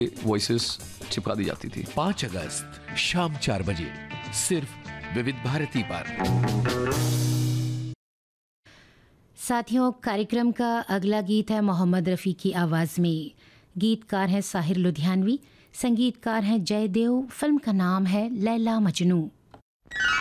Voices चिपका दी जाती थी। 5 अगस्त शाम 4 बजे सिर्फ विविध भारती पर। साथियों, कार्यक्रम का अगला गीत है मोहम्मद रफ़ी की आवाज़ में। गीतकार हैं साहिर लुधियानवी, संगीतकार हैं जयदेव। फिल्म का नाम है लैला मजनू।